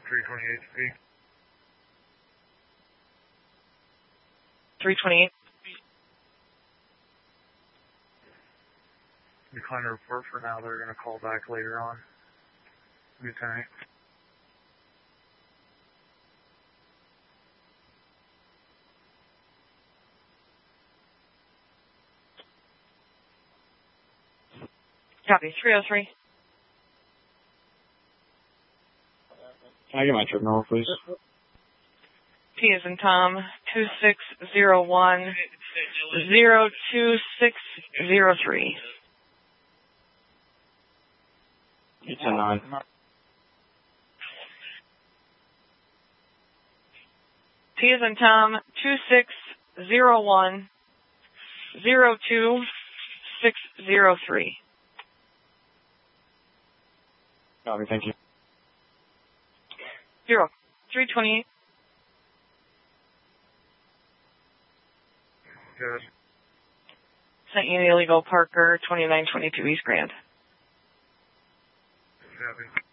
328 feet. 328. Decline the report for now. They're going to call back later on. Lieutenant. Copy. 303. Can I get my trip number, please? T as in Tom, 2601 02603. It's a 9. T as in Tom, 2601 02603. Copy, thank you. 328. Good. Sent you the illegal Parker, 2922 East Grand. Copy.